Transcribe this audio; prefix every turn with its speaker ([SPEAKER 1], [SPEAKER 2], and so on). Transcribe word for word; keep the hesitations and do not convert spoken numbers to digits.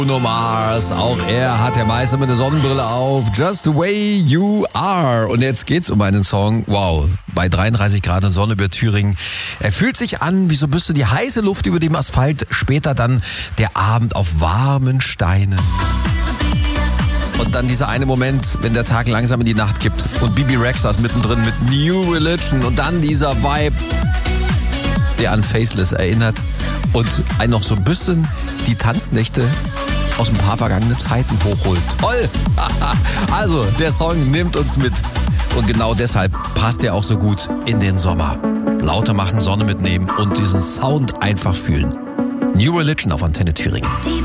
[SPEAKER 1] Bruno Mars, auch er hat ja meist immer eine Sonnenbrille auf. Just the way you are. Und jetzt geht's um einen Song, wow, bei dreiunddreißig Grad und Sonne über Thüringen. Er fühlt sich an, wie so ein bisschen die heiße Luft über dem Asphalt. Später dann der Abend auf warmen Steinen. Und dann dieser eine Moment, wenn der Tag langsam in die Nacht kippt. Und Bebe Rexha ist mittendrin mit New Religion. Und dann dieser Vibe, der an Faceless erinnert. Und einen noch so ein bisschen die Tanznächte aus ein paar vergangenen Zeiten hochholt. Toll! Also, der Song nimmt uns mit. Und genau deshalb passt er auch so gut in den Sommer. Lauter machen, Sonne mitnehmen und diesen Sound einfach fühlen. New Religion auf Antenne Thüringen.